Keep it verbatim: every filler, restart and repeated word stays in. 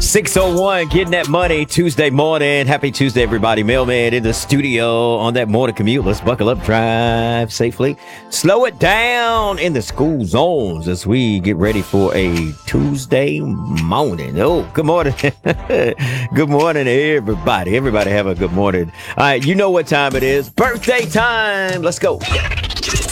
six oh one, getting that money Tuesday morning. Happy Tuesday, everybody. Mailman in the studio on that morning commute. Let's buckle up, drive safely. Slow it down in the school zones as we get ready for a Tuesday morning. Oh, good morning. Good morning, everybody. Everybody have a good morning. All right, you know what time it is. Birthday time. Let's go.